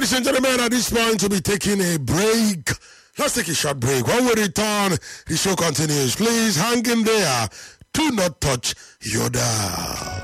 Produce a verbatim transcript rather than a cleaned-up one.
Ladies and gentlemen, at this point, we'll be taking a break. Let's take a short break. When we return, the show continues. Please hang in there. Do not touch your dial.